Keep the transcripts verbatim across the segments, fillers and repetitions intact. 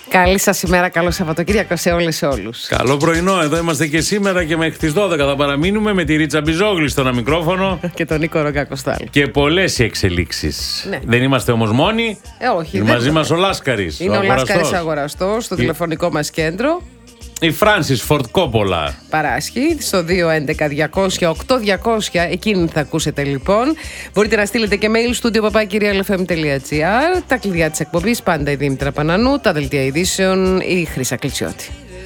Καλή σας ημέρα, καλό Σαββατοκύριακο σε όλες και όλους. Καλό πρωινό, εδώ είμαστε και σήμερα και μέχρι τις δώδεκα θα παραμείνουμε με τη Ρίτσα Μπιζόγλη στο ένα μικρόφωνο. Και τον Νίκο Ρογκακοστάλ. Και πολλές οι εξελίξεις. Ναι. Δεν είμαστε όμως μόνοι. Ε, όχι. Είναι μαζί μας ο Λάσκαρης. Είναι ο, ο Λάσκαρης αγοραστός στο η... τηλεφωνικό μας κέντρο. Η Φράνσις Φορτ Κόπολα. Παράσχει στο δύο έντεκα διακόσια οκτώ διακόσια. Εκείνη θα ακούσετε λοιπόν. Μπορείτε να στείλετε και mail στο studio παπάκι κυρία ελ εφ εμ τελεία τζι άρ. Τα κλειδιά της εκπομπής πάντα η Δήμητρα Πανανού. Τα δελτία ειδήσεων η Χρύσα Κλειτσιώτη.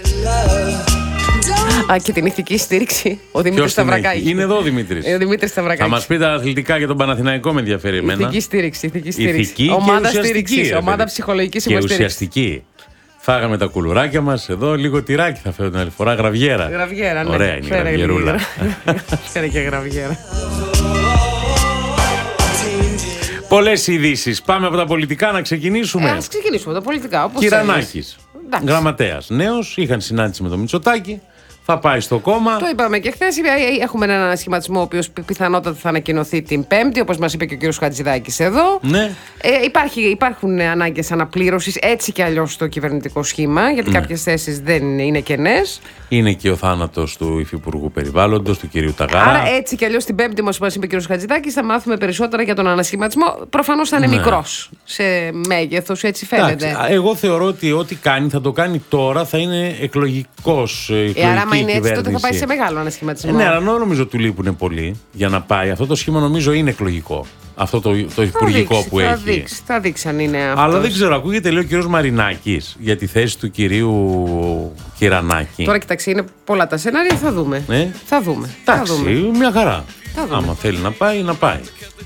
Α, και την ηθική στήριξη ο Δημήτρης Σταυρακάκης. Είναι εδώ ο Δημήτρης. Ο Δημήτρης Σταυρακάκης. Θα μας πει τα αθλητικά για τον Παναθηναϊκό, με ενδιαφέρει εμένα. Ηθική στήριξη. Ηθική στήριξη. Ηθική ομάδα στήριξη. Ομάδα ψυχολογικής και υποστήριξης. Ουσιαστική. Φάγαμε τα κουλουράκια μας. Εδώ λίγο τυράκι θα φέρω την άλλη φορά. Γραβιέρα. Γραβιέρα, ναι. Ωραία είναι η γραβιερούλα. Φέρε και γραβιέρα. Πολλές ειδήσεις. Πάμε από τα πολιτικά να ξεκινήσουμε. Ε, ας ξεκινήσουμε τα πολιτικά. Κυρανάκης. Γραμματέας νέος. Είχαν συνάντηση με τον Μητσοτάκη. Θα πάει στο κόμμα. Το είπαμε και χθες. Έχουμε έναν ανασχηματισμό ο οποίος πιθανότατα θα ανακοινωθεί την Πέμπτη, όπως μας είπε και ο κύριος Χατζηδάκης εδώ. Ναι. Ε, υπάρχει, υπάρχουν ανάγκες αναπλήρωσης έτσι κι αλλιώς στο κυβερνητικό σχήμα, γιατί ναι. κάποιες θέσεις δεν είναι κενές. Είναι και ο θάνατος του Υφυπουργού Περιβάλλοντος, του κυρίου Ταγάρα. Άρα έτσι κι αλλιώς την Πέμπτη, όπως μας είπε ο κύριος Χατζηδάκης, θα μάθουμε περισσότερα για τον ανασχηματισμό. Προφανώς θα είναι ναι. μικρός σε μέγεθος, έτσι φαίνεται. Εντάξει, εγώ θεωρώ ότι ό,τι κάνει θα το κάνει τώρα, θα είναι εκλογικός. Ε, άρα, άμα είναι έτσι, τότε θα πάει σε μεγάλο ανασχηματισμό. Ε, ναι, αλλά νομίζω του λείπουν πολύ για να πάει. Αυτό το σχήμα νομίζω είναι εκλογικό. Αυτό το, το υπουργικό δείξει, που θα έχει. Δείξει, θα δείξει αν είναι αυτό. Αλλά δεν ξέρω, ακούγεται λέει ο κύριος Μαρινάκης για τη θέση του κυρίου Κυρανάκη. Τώρα κοιτάξτε, είναι πολλά τα σενάρια, θα δούμε. Ε? Θα δούμε. Εντάξει, θα δούμε. μια χαρά. Θα δούμε. Άμα θέλει να πάει, να πάει.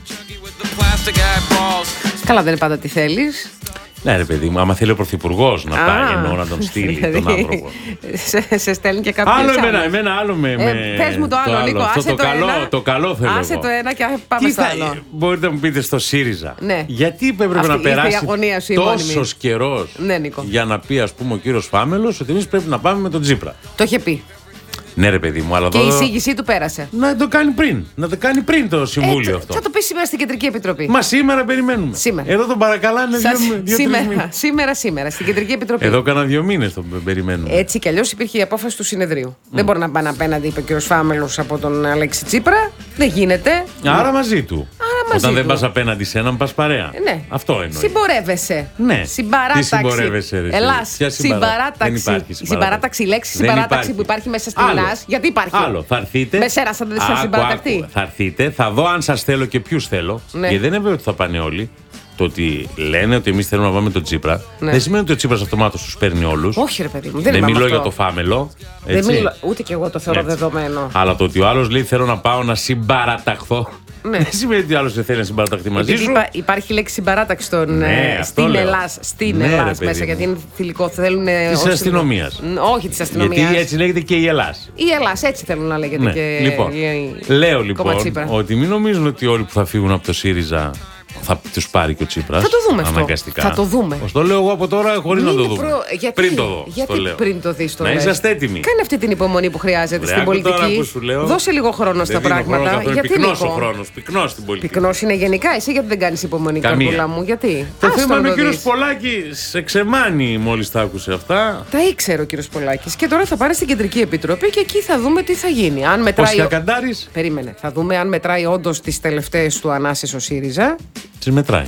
Καλά, δεν είναι πάντα τι θέλεις. Ναι, ρε παιδί μου, άμα θέλει ο Πρωθυπουργός να πάει, εννοώ να τον στείλει δηλαδή, τον άνθρωπο. Σε, σε στέλνει και κάποιος άλλο άλλος. εμένα, εμένα άλλο με. Ε, με πες μου το άλλο, το Νίκο. Αυτό άσε το, το, καλό, ένα, το καλό θέλω. Άσε εγώ. το ένα και πάμε στο θα, άλλο. Μπορείτε να μου πείτε στο ΣΥΡΙΖΑ. Ναι. Γιατί έπρεπε Αυτή να περάσει τόσο καιρό ναι, για να πει, ας πούμε, ο κύριος Φάμελος ότι εμείς πρέπει να πάμε με τον Τσίπρα. Το είχε πει. Ναι, ρε παιδί μου, αλλά και εδώ... η εισήγησή του πέρασε. Να το κάνει πριν. Να το κάνει πριν το Συμβούλιο ε, αυτό. Θα το πει σήμερα στην Κεντρική Επιτροπή. Μα σήμερα περιμένουμε. Σήμερα. Εδώ τον παρακαλάνε Σας... δύο, δύο σήμερα, μήνες. σήμερα, σήμερα, στην Κεντρική Επιτροπή. Εδώ κάνα δύο μήνες τον περιμένουμε. Έτσι κι αλλιώς υπήρχε η απόφαση του συνεδρίου. Mm. Δεν μπορεί να πάνε απέναντι, είπε ο κ. Φάμελος, από τον Αλέξη Τσίπρα. Δεν γίνεται. Άρα μαζί του. Άρα μαζί Όταν του. δεν πας απέναντι σε έναν, πας παρέα. Ναι. Αυτό εννοεί. Συμπορεύεσαι. Ναι. Συμπαράταξη. Τι συμπορεύεσαι, ρε. Ελλάς. Συμπαράταξη. Η συμπαράταξη, η λέξη συμπαράταξη που υπάρχει μέσα στην Ελλάς. Γιατί υπάρχει. Άλλο. Θα έρθείτε. Με σέρα σαν δεν συμπαραταχτεί. Θα έρθετε, θα δω αν σας θέλω και ποιους θέλω. Ναι. Γιατί δεν είναι βέβαιο ότι θα πάνε όλοι. Το ότι λένε ότι εμείς θέλουμε να πάμε τον Τσίπρα, ναι. δεν σημαίνει ότι ο Τσίπρας αυτομάτως τους παίρνει όλους. Όχι, ρε παιδί μου. Δεν, δεν μιλώ αυτό. για το Φάμελο. Δεν μιλώ, ούτε και εγώ το θεωρώ έτσι. δεδομένο. Αλλά το ότι ο άλλος λέει θέλω να πάω να συμπαραταχθώ. Ναι. Δεν σημαίνει ότι ο άλλος δεν θέλει να συμπαραταχθεί μαζί επειδή σου. Υπά, υπάρχει λέξη συμπαράταξη στον, ναι, στην Ελλάς. Στην ναι, Ελλάς μέσα, γιατί είναι θηλυκό. Θέλουν. Της αστυνομίας. Όχι της αστυνομίας. Γιατί έτσι λέγεται και η Ελλάς. Η Ελλάς, έτσι θέλουν να λέγεται ναι. και. Λοιπόν, η... λέω λοιπόν ότι μην νομίζουν ότι όλοι που θα φύγουν από το ΣΥΡΙΖΑ θα τους πάρει και ο Τσίπρας. Θα το δούμε αναγκαστικά. Αυτό. Θα το δούμε. Ως το λέω εγώ από τώρα χωρίς να το δούμε. Προ... Γιατί, πριν το δω. Γιατί το λέω. πριν το δεις το να λες. είσαστε έτοιμοι. Κάνε αυτή την υπομονή που χρειάζεται Βρε, στην πολιτική. Σου λέω, δώσε λίγο χρόνο στα πράγματα. Χρόνο, γιατί πυκνός ο χρόνος. Πυκνός στην πολιτική. Πυκνός είναι γενικά. Εσύ γιατί δεν κάνεις υπομονή, καρδούλα μου. Γιατί. Το θέμα είναι ο κύριος Πολάκης εξεμάνει μόλις τα άκουσε αυτά. Τα ήξερε ο κύριος Πολάκης. Και τώρα θα πάρει στην Κεντρική Επιτροπή και εκεί θα δούμε τι θα γίνει. Αν μετράει. Ο Σιακαντάρης. Περίμενε. Θα δούμε αν μετράει όντως τις τελευταίες του ανάσες ο ΣΥΡΙΖΑ. Τις μετράει.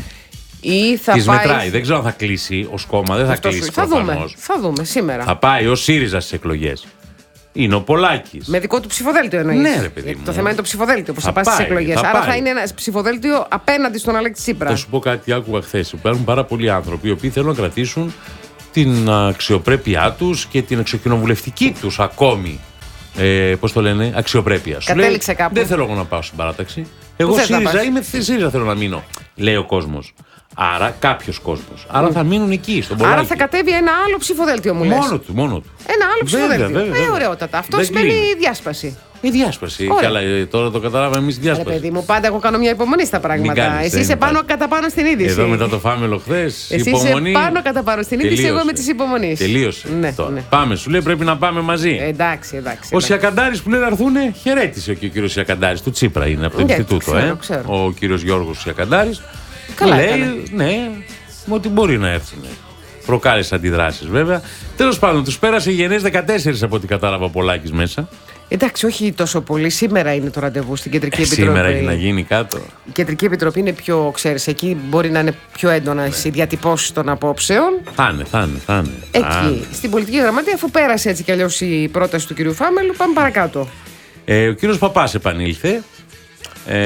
Ή θα Τις πάει... μετράει. Δεν ξέρω αν θα κλείσει ως κόμμα. Δεν θα Αυτό κλείσει θα προφανώς. δούμε. Θα δούμε σήμερα. Θα πάει ο ΣΥΡΙΖΑ στις εκλογές. Είναι ο Πολάκης. Με δικό του ψηφοδέλτιο εννοείς. Ναι, ρε παιδί μου. Το θέμα είναι το ψηφοδέλτιο που θα, θα πάει στις εκλογές. Θα Άρα πάει. θα είναι ένα ψηφοδέλτιο απέναντι στον Αλέξη Τσίπρα. Θα σου πω κάτι, άκουγα χθες. Υπάρχουν πάρα πολλοί άνθρωποι οι οποίοι θέλουν να κρατήσουν την αξιοπρέπειά τους και την εξοκοινοβουλευτική τους ακόμη. Ε, πώς το λένε, αξιοπρέπεια. Κατέληξε κάπου. Δεν θέλω εγώ να πάω στην παράταξη. Εγώ ΣΥΡΙΖΑ είμαι, ΣΥΡΙΖΑ θέλω να μείνω. Λέει ο κόσμος. Άρα κάποιο κόσμο. Άρα mm. θα μείνουν εκεί, στον Πολάκη. Άρα θα κατέβει ένα άλλο ψηφοδέλτιο, μου λες. Μόνο του, μόνο του. Ένα άλλο ψηφοδέλτιο. Βέβαια, βέβαια, βέβαια. Ε, ωραιότατα. Αυτό δεν σημαίνει κλείνει. διάσπαση. Η διάσπαση. Καλά, τώρα το καταλάβαμε εμεί διάσπαση. Ρε παιδί μου, πάντα εγώ κάνω μια υπομονή στα πράγματα. Κάνεις, εσύ είσαι πάνω κατά πάνω στην είδηση. Εδώ μετά το Φάμελο χθες. Εσύ υπομονή. είσαι πάνω κατά πάνω στην είδηση, εγώ είμαι τη υπομονή. Τελείωσε. Ναι, τώρα. Ναι. Πάμε, σου λέει πρέπει να πάμε μαζί. Εντάξει, εντάξει. Ο Σιακαντάρης που λέει να έρθουν, χαιρέτησε και ο κύριο Σιακαντάρης του Τσίπρα είναι από το ναι, Ινστιτούτο. ξέρω, ε. ξέρω. Ο κύριο Γιώργος Σιακαντάρης. Καλά λέει, έκανε. ναι, ότι μπορεί να έρθουν. προκάλεσε αντιδράσεις βέβαια. Τέλος πάντων, τους πέρασε γενναίες δεκατέσσερις από ό,τι κατάλαβα ο Πολάκης μέσα. Εντάξει, όχι τόσο πολύ. Σήμερα είναι το ραντεβού στην Κεντρική ε, Επιτροπή. Σήμερα έχει να γίνει κάτω. Η Κεντρική Επιτροπή είναι πιο, ξέρεις, εκεί μπορεί να είναι πιο έντονα ναι. οι διατυπώσεις των απόψεων. Θα είναι, θα είναι, θα είναι. Εκεί, θα στην πολιτική γραμματεία, αφού πέρασε έτσι κι αλλιώς η πρόταση του κυρίου Φάμελου, πάμε παρακάτω. Ε, ο κύριος Παπάς επανήλθε ε,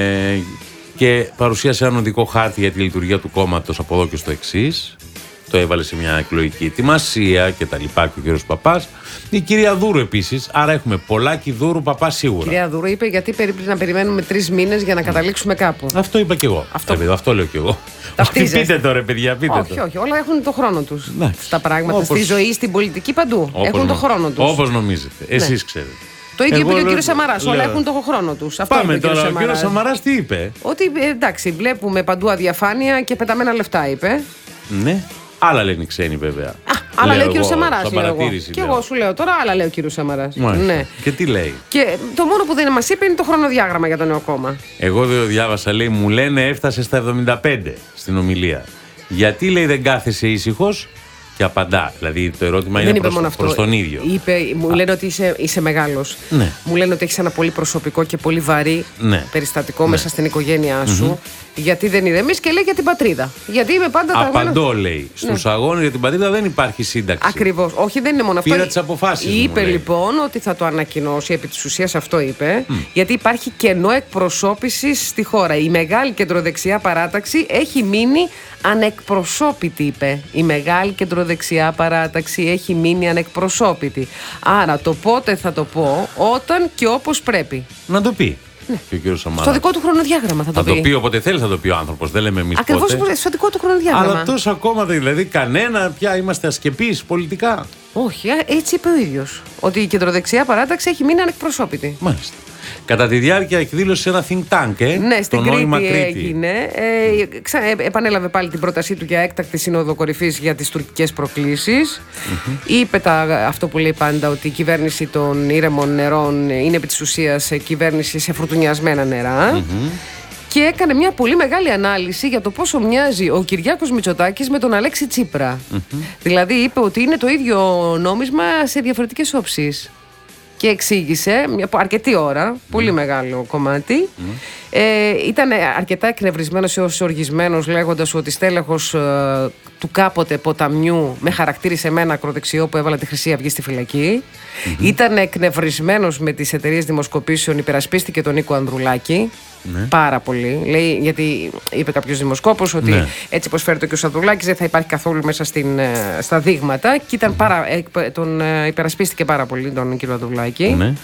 και παρουσίασε έναν οδικό χάρτη για τη λειτουργία του κόμματος από εδώ και στο εξής. Το έβαλε σε μια εκλογική ετοιμασία και τα λοιπά και ο κύριος Παπάς. Η κυρία Δούρου επίσης. Άρα έχουμε Πολάκη, Δούρου, Παπά σίγουρα. Η κυρία Δούρου είπε γιατί περίπου να περιμένουμε τρεις μήνες για να καταλήξουμε κάπου. Αυτό είπα κι εγώ. Αυτό, αυτό, αυτό λέω κι εγώ. Όχι, πείτε τώρα, παιδιά, πείτε όχι, το. όχι, όλα έχουν το χρόνο τους. Ναι. Τα πράγματα όπως... στη ζωή, στην πολιτική παντού. Όπως έχουν νο... το χρόνο τους. Όπως νομίζετε. Εσείς ναι. ξέρετε. Το ίδιο είπε και ο κύριος Σαμαράς. Όλα έχουν το χρόνο τους. Πάμε τώρα. Ο κύριος Σαμαράς τι είπε? Ότι εντάξει, βλέπουμε παντού αδιαφάνεια και πεταμένα λεφτά, είπε. Ναι. Άλλα λένε οι ξένοι βέβαια. Α, άλλα λέει ο κύριος Σαμαράς. Και εγώ σου λέω τώρα, άλλα λέει ο κύριος Σαμαράς. Ναι. Και τι λέει? Και το μόνο που δεν μας είπε είναι το χρονοδιάγραμμα για το νέο κόμμα. Εγώ δεν το διάβασα, λέει, μου λένε έφτασε στα εβδομήντα πέντε στην ομιλία. Γιατί λέει δεν κάθεσαι ήσυχος? Και απαντά. Δηλαδή το ερώτημα δεν είναι είπε προς, προς τον ίδιο. Είπε, μου Α. λένε ότι είσαι, είσαι μεγάλος. Ναι. Μου λένε ότι έχεις ένα πολύ προσωπικό και πολύ βαρύ ναι. περιστατικό ναι. μέσα στην οικογένειά σου. Mm-hmm. Γιατί δεν ηρεμείς και λέει για την πατρίδα. Γιατί είμαι πάντα Απαντώ, ταγμένο... λέει. Στους ναι. αγώνες για την πατρίδα δεν υπάρχει σύνταξη. Ακριβώς. Όχι, δεν είναι μόνο αυτό. Πήρα τις αποφάσεις. Είπε μου, λοιπόν ότι θα το ανακοινώσει. Επί της ουσίας αυτό είπε. Mm. Γιατί υπάρχει κενό εκπροσώπησης στη χώρα. Η μεγάλη κεντροδεξιά παράταξη έχει μείνει ανεκπροσώπητη, είπε. Η μεγάλη κεντροδεξιά παράταξη έχει μείνει ανεκπροσώπητη. Άρα το πότε θα το πω, όταν και όπως πρέπει. Να το πει. Ναι. Και ο κύριος Σαμαράς. Στο δικό του χρονοδιάγραμμα θα το θα πει. Θα το πει όποτε θέλει, θα το πει ο άνθρωπος. Δεν λέμε εμείς πότε. Ακριβώς στο δικό του χρονοδιάγραμμα. Αλλά τόσα κόμματα, δηλαδή κανένα πια είμαστε ασκεπείς πολιτικά. Όχι, έτσι είπε ο ίδιος. Ότι η κεντροδεξιά παράταξη έχει μείνει ανεκπροσώπητη. Μάλιστα. Κατά τη διάρκεια εκδήλωσε ένα think tank, ε, ναι, στην το νόημα Κρήτη Κρήτη. έγινε. Ε, ξα, ε, επανέλαβε πάλι την πρότασή του για έκτακτη σύνοδο κορυφής για τις τουρκικές προκλήσεις. Mm-hmm. Είπε τα, αυτό που λέει πάντα, ότι η κυβέρνηση των ήρεμων νερών είναι επί της ουσίας κυβέρνηση σε φουρτουνιασμένα νερά. Mm-hmm. Και έκανε μια πολύ μεγάλη ανάλυση για το πόσο μοιάζει ο Κυριάκος Μητσοτάκης με τον Αλέξη Τσίπρα. Mm-hmm. Δηλαδή είπε ότι είναι το ίδιο νόμισμα σε διαφορετικές όψεις. Και εξήγησε μια αρκετή ώρα, mm. πολύ μεγάλο κομμάτι. Mm. Ε, ήταν αρκετά εκνευρισμένος έως οργισμένος, λέγοντας ότι στέλεχος ε, του κάποτε ποταμιού με χαρακτήρισε εμένα ακροδεξιό που έβαλα τη Χρυσή Αυγή στη φυλακή. Mm-hmm. Ήταν εκνευρισμένος με τις εταιρείες δημοσκοπήσεων, υπερασπίστηκε τον Νίκο Ανδρουλάκη. Ναι. Πάρα πολύ. Λέει, γιατί είπε κάποιος δημοσκόπος ότι ναι. έτσι πως φέρεται και ο Ανδρουλάκης δεν θα υπάρχει καθόλου μέσα στην, στα δείγματα. Και ήταν mm-hmm. πάρα, τον υπερασπίστηκε πάρα πολύ τον κύριο Ανδρουλάκη. Ναι.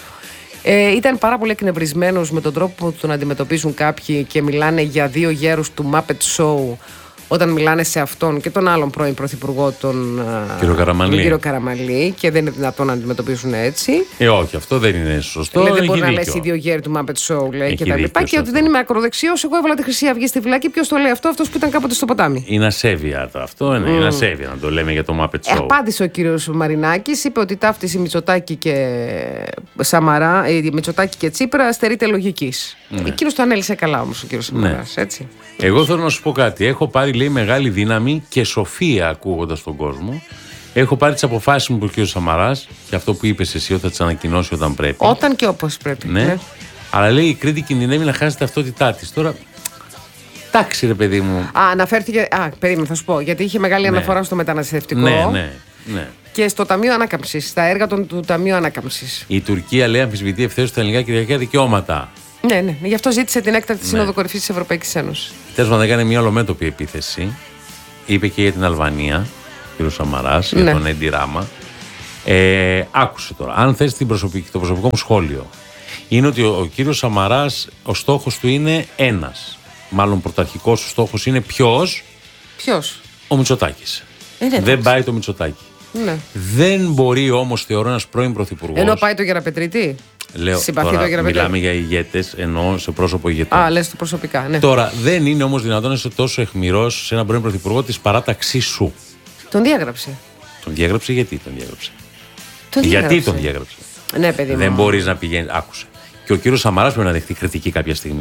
Ε, ήταν πάρα πολύ εκνευρισμένος με τον τρόπο που τον αντιμετωπίζουν κάποιοι και μιλάνε για δύο γέρους του Muppet Show. Όταν μιλάνε σε αυτόν και τον άλλον πρώην πρωθυπουργό, τον κύριο Καραμανλή, τον κύριο Καραμανλή, και δεν είναι δυνατόν να αντιμετωπίσουν έτσι. Ε, όχι, αυτό δεν είναι σωστό. Λέει, δεν μπορεί να λες οι δύο γέροι του Muppet Show, λέει, και τα λοιπά. Και ότι δεν είμαι ακροδεξιός, εγώ έβαλα τη Χρυσή Αυγή στη φυλακή. Ποιος το λέει αυτό? Αυτός που ήταν κάποτε στο ποτάμι. Είναι ασέβεια αυτό, ναι, mm. είναι ασέβεια να το λέμε για το Muppet Show. Ε, απάντησε ο κύριος Μαρινάκης, είπε ότι η ταύτιση Μητσοτάκη και Σαμαρά, ε, Μητσοτάκη και Τσίπρα στερείται λογικής. Ναι. Εκείνος το ανέλησε καλά όμως ο κύριος Σαμαράς, ναι. έτσι. Εγώ θέλω να σου πω κάτι. Έχω πάρει, λέει, μεγάλη δύναμη και σοφία ακούγοντας τον κόσμο. Έχω πάρει τις αποφάσεις μου που ο κ. Σαμαράς και αυτό που είπες εσύ ότι θα τις ανακοινώσει όταν πρέπει. Όταν και όπως πρέπει. Ναι. ναι. Αλλά λέει η Κρήτη κινδυνεύει να χάσει την ταυτότητά της. Τώρα. Εντάξει, ρε παιδί μου. Α, αναφέρθηκε. Α, περίμενα, θα σου πω. Γιατί είχε μεγάλη ναι. αναφορά στο μεταναστευτικό. Ναι, ναι. ναι. Και στο Ταμείο Ανάκαμψης, στα έργα των, του Ταμείου Ανάκαμψης. Η Τουρκία, λέει, αμφισβητεί ευθέως τα ελληνικά κυριαρχικά δικαιώματα. Ναι, ναι. Γι' αυτό ζήτησε την έκτακτη ναι. σύνοδο κορυφής της Ευρωπαϊκής Ένωσης. Τέλος πάντων, έκανε μια ολομέτωπη επίθεση. Είπε και για την Αλβανία, κ. Σαμαράς, ναι. για τον Έντι Ράμα. Ε, άκουσε τώρα. Αν θες την προσωπική, το προσωπικό μου σχόλιο, είναι ότι ο, ο κύριος Σαμαράς, ο στόχος του είναι ένας. Μάλλον πρωταρχικός του στόχος είναι ποιος? Ποιος? Ο Μητσοτάκης. Ε, δεν πάει το Μητσοτάκη. Ναι. Δεν μπορεί όμως, θεωρώ, ένας πρώην πρωθυπουργός. Ενώ πάει το Γεραπετρίτη. Λέω, τώρα το μιλάμε για ηγέτες, εννοώ σε πρόσωπο ηγετών. Α, λες το προσωπικά, ναι. Τώρα, δεν είναι όμως δυνατόν να είσαι τόσο αιχμηρός σε έναν πρώην πρωθυπουργό της παράταξής σου. Τον διέγραψε. Τον διέγραψε, γιατί τον διέγραψε. Τον διέγραψε. Γιατί τον διέγραψε. Ναι, παιδί μου. Δεν μπορείς να πηγαίνεις. Άκουσε. Και ο κύριος Σαμαράς πρέπει να δεχτεί κριτική κάποια στιγμή.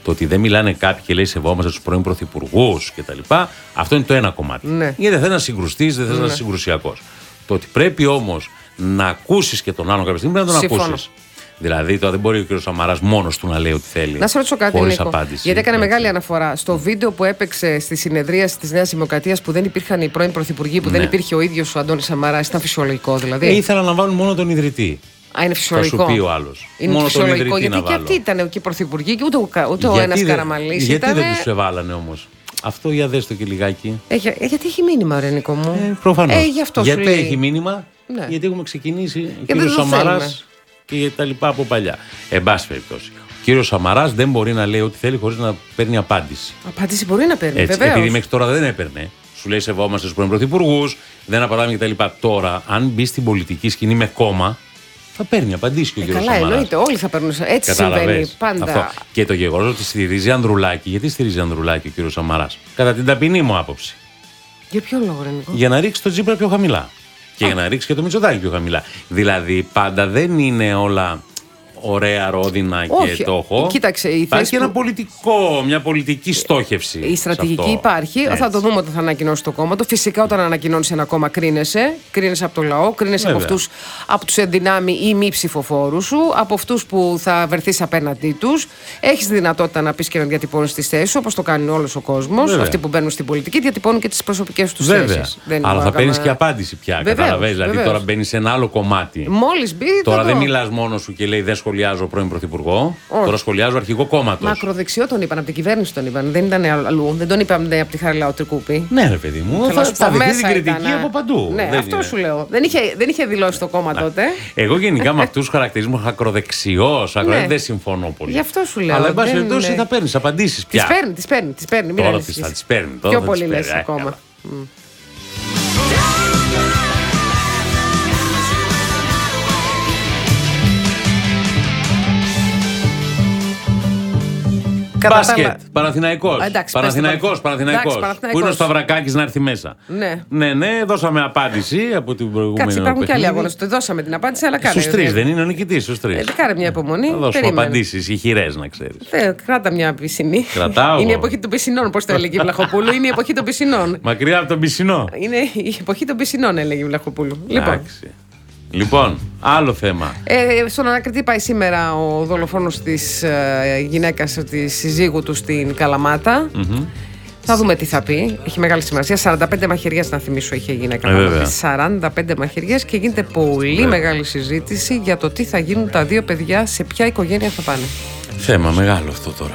Το ότι δεν μιλάνε κάποιοι και λέει σεβόμαστε τους πρώην πρωθυπουργούς κτλ. Αυτό είναι το ένα κομμάτι. Ναι. Γιατί δεν θες να συγκρουστείς, δεν θες ναι. να είσαι συγκρουσιακός. Το ότι πρέπει όμως να ακούσεις και τον άλλον κάποια στιγμή πρέπει να τον Συμφωνώ. ακούσεις. Δηλαδή τώρα δεν μπορεί ο κ. Σαμαράς μόνος του να λέει ό,τι θέλει. Να σε ρωτήσω κάτι, χωρίς Νίκο. απάντηση. Γιατί έκανε έτσι. μεγάλη αναφορά στο βίντεο που έπαιξε στη συνεδρίαση της Νέας Δημοκρατίας που δεν υπήρχαν οι πρώην πρωθυπουργοί, που ναι. δεν υπήρχε ο ίδιος ο Αντώνης Σαμαράς. Ήταν φυσιολογικό δηλαδή. Ε, ήθελα να βάλουν μόνο τον ιδρυτή. Α, είναι φυσιολογικό. Θα σου πει ο άλλος. Είναι μόνο φυσιολογικό. τον Γιατί και αυτοί ήταν και οι πρωθυπουργοί και ούτε, ούτε ο ένας Καραμανλής. Γιατί ήτανε... δεν τους εβάλανε όμως. Αυτό για δες το και λιγάκι. Ε, για, γιατί έχει μήνυμα, ρε Νίκο μου. Ε, προφανώς. Ε, γι' αυτό γιατί σου λέει. έχει μήνυμα, Ναι. γιατί έχουμε ξεκινήσει ο δεν κύριος το Σαμαράς θέλουμε. και τα λοιπά από παλιά. Εν πάση περιπτώσει. Ο κύριος Σαμαράς δεν μπορεί να λέει ό,τι θέλει χωρίς να παίρνει απάντηση. Απάντηση μπορεί να παίρνει, Έτσι, βεβαίως. επειδή μέχρι τώρα δεν έπαιρνε. Σου λέει σεβόμαστε στους πρώην πρωθυπουργούς, δεν απαντάμε κτλ. Τώρα, αν μπει στην πολιτική σκηνή με κόμμα, θα παίρνει απαντήσει και ο Ε, κύριος καλά, Σαμαράς. εννοείται. Όλοι θα παίρνουν. Έτσι Κατάλαβες. συμβαίνει πάντα. Αυτό. Και το γεγονός ότι στηρίζει Ανδρουλάκη. Γιατί στηρίζει Ανδρουλάκη ο κύριος Σαμαράς? Κατά την ταπεινή μου άποψη. Για ποιο λόγο, ρε Νίκο? Για να ρίξει το Τσίπρα πιο χαμηλά. Και για να ρίξει και το Μητσοτάκη πιο χαμηλά. Δηλαδή πάντα δεν είναι όλα ωραία, ρόδινα Όχι. και το έχω. Κοίταξε, η υπάρχει θέση ένα που- πολιτικό, μια πολιτική στόχευση. Η στρατηγική σε αυτό. υπάρχει. Έτσι. Θα το δούμε όταν θα ανακοινώσει το κόμμα του. Φυσικά, όταν ανακοινώνει ένα κόμμα, κρίνεσαι. Κρίνεσαι από το λαό, κρίνεσαι από Βέβαια. αυτούς από τους ενδυνάμει ή μη ψηφοφόρους σου, από αυτούς που θα βρεθείς απέναντί τους. Έχεις τη δυνατότητα να πεις και να διατυπώνεις τις θέσεις σου, όπως το κάνει όλος ο κόσμος. Βέβαια. Αυτοί που μπαίνουν στην πολιτική διατυπώνουν και τις προσωπικές τους Βέβαια. θέσεις. Δεν Αλλά θα μπορούμε παίρνει να- και απάντηση πια. Βεβαίως, Καταλαβαίνεις. Δηλαδή βεβαίως. τώρα μπαίνει σε ένα άλλο κομμάτι. Μόλις μπει. Τώρα θα δεν δω. μιλάς μόνος σου και λέει δεν σχολιάζω πρώην πρωθυπουργό. Όχι. Τώρα σχολιάζω αρχηγό κόμματος. Μακροδεξιό τον είπαν, από την κυβέρνηση τον είπαν. Δεν ήταν αλλού. Δεν τον είπαν από τη Χαριλάου Τρικούπη. Ναι, ρε παιδί μου, Θέλω θα, να σου θα πω, δεχτεί μέσα την κριτική ήταν, από παντού. Ναι, Δεν αυτό είναι. σου λέω. Δεν είχε, δεν είχε δηλώσει το κόμμα τότε. Εγώ γενικά με αυτού του χαρακτηρισμού ακροδεξιό, Ναι. δεν συμφωνώ πολύ. Γι' αυτό σου λέω, Αλλά εν πάση δεν περιπτώσει είναι- θα παίρνει απαντήσει Τις πια. παίρνει, τις παίρνει, τις παίρνει. Μην Τώρα ανησυχείς. τις- θα τις παίρνει, τώρα Πιο θα πολύ τις λες παίρνει. Ε, ακόμα. καλά. Κατά τα Μπάσκετ. άλλα- Παναθηναϊκός. Α, εντάξει, Παναθηναϊκός, πες το. Παναθηναϊκός. Εντάξει, Παναθηναϊκός. Πού είναι ο Σταυρακάκης να έρθει μέσα. Ναι. Ναι, ναι, δώσαμε απάντηση από την προηγούμενη. Κάτσε, υπάρχουν και άλλοι παιχνίδι. αγώνες. Το δώσαμε την απάντηση, αλλά κάνε. Στους τρεις, δεν είναι ο νικητής, στους τρεις. Ε, κάνε μια υπομονή. Θα δώσουμε περίμενε. απαντήσεις ηχηρές, να ξέρεις. Ε, κράτα μια πισινή. Κρατάω. Είναι η εποχή των πισινών, πώς το έλεγε η Βλαχοπούλου. Είναι η εποχή των πισινών. Μακριά από τον πισινό. Είναι η εποχή των πισινών, έλεγε η Βλαχοπούλου. Λοιπόν, Εντάξει. Λοιπόν, άλλο θέμα. ε, στον ανακριτή πάει σήμερα ο δολοφόνος της ε, γυναίκας της συζύγου του στην Καλαμάτα. Θα δούμε τι θα πει. Έχει μεγάλη σημασία. σαράντα πέντε μαχαιριές, να θυμίσω, είχε η γυναίκα. Ε, πάνω βέβαια. της. σαράντα πέντε μαχαιριές και γίνεται πολύ μεγάλη συζήτηση για το τι θα γίνουν τα δύο παιδιά, σε ποια οικογένεια θα πάνε. Θέμα μεγάλο αυτό τώρα.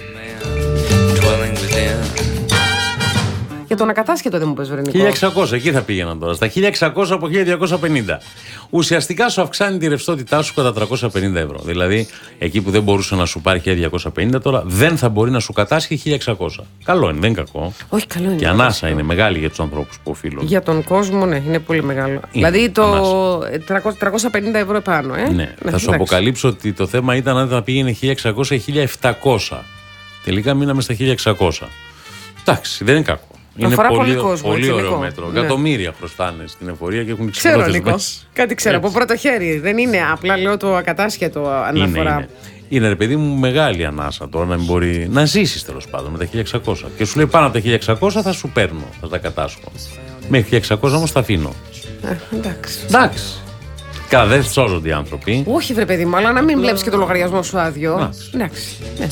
Για τον ακατάσχετο δεν μου πες, Βερνικό. χίλια εξακόσια, εκεί θα πήγαιναν τώρα. Στα χίλια εξακόσια από χίλια διακόσια πενήντα. Ουσιαστικά σου αυξάνει τη ρευστότητά σου κατά τριακόσια πενήντα ευρώ. Δηλαδή, εκεί που δεν μπορούσε να σου πάρει χίλια διακόσια πενήντα, τώρα δεν θα μπορεί να σου κατάσχει χίλια εξακόσια. Καλό είναι, δεν είναι κακό. Όχι, καλό είναι. Και ανάσα είναι μεγάλη για του ανθρώπου που οφείλουν. Για τον κόσμο, ναι, είναι πολύ μεγάλο. δηλαδή το τριακόσια, τριακόσια πενήντα ευρώ επάνω, ε. Ναι, θα σου εντάξει. αποκαλύψω ότι το θέμα ήταν αν θα πήγαινε χίλια εξακόσια ή χίλια επτακόσια. Τελικά μείναμε στα χίλια εξακόσια. Εντάξει, δεν είναι κακό. Είναι Αφορά πολύ, πολύ κόσμο, πολύ έτσι, ωραίο Νικό. μέτρο. Ναι. Εκατομμύρια χρωστάνε στην εφορία και έχουν Ξέρω, εξυπηρετήσει Νικό. μέσα. Κάτι ξέρω Έτσι. από πρώτο χέρι. Δεν είναι απλά, λέω, το ακατάσχετο Είναι, αναφορά. είναι. Είναι ρε παιδί μου μεγάλη ανάσα τώρα να μην μπορεί να ζήσει τέλο πάντων με τα χίλια εξακόσια. Και σου λέει πάνω από τα χίλια εξακόσια θα σου παίρνω, θα τα κατάσχω. Μέχρι χίλια εξακόσια όμω θα αφήνω. Ε, εντάξει. Εντάξει. Καλά, δεν σώζονται οι άνθρωποι. Όχι, βρε παιδί μου, αλλά να μην βλέπει και το λογαριασμό σου άδειο. Εντάξει. Εντάξει. Ναι.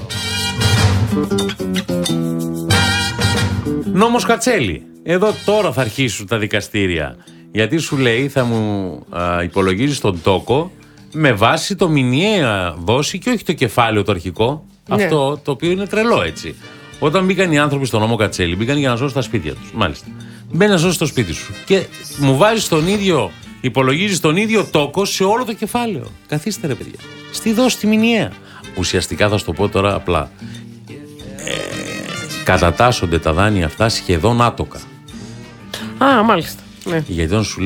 Νόμος Κατσέλη. Εδώ τώρα θα αρχίσουν τα δικαστήρια. Γιατί σου λέει θα μου α, υπολογίζεις τον τόκο με βάση το μηνιαία δόση και όχι το κεφάλαιο το αρχικό. Ναι. Αυτό το οποίο είναι τρελό έτσι. Όταν μπήκαν οι άνθρωποι στο νόμο Κατσέλη, μπήκαν για να σώσουν τα σπίτια τους. Μάλιστα. Μπαίνει να σώσει το σπίτι σου. Και μου βάζεις τον ίδιο, υπολογίζεις τον ίδιο τόκο σε όλο το κεφάλαιο. Καθίστε ρε παιδιά. Στη δόση τη μηνιαία. Ουσιαστικά θα σου το πω τώρα απλά. Ε, κατατάσσονται τα δάνεια αυτά σχεδόν άτοκα. Α, μάλιστα. Ναι. Γιατί όταν σου λέει